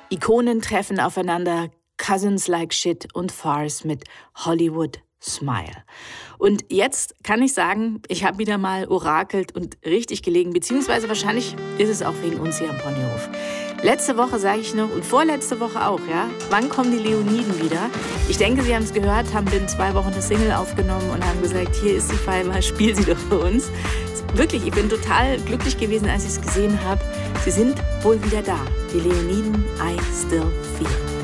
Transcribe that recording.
Ikonen treffen aufeinander, Cousins Like Shit und Farce mit Hollywood Smile. Und jetzt kann ich sagen, ich habe wieder mal orakelt und richtig gelegen, beziehungsweise wahrscheinlich ist es auch wegen uns hier am Ponyhof. Letzte Woche sage ich noch und vorletzte Woche auch, ja. Wann kommen die Leoniden wieder? Ich denke, Sie haben es gehört, haben in 2 Wochen eine Single aufgenommen und haben gesagt, hier ist die Pfeife, spiel sie doch für uns. Wirklich, ich bin total glücklich gewesen, als ich es gesehen habe. Sie sind wohl wieder da. Die Leoniden, I Still Feel.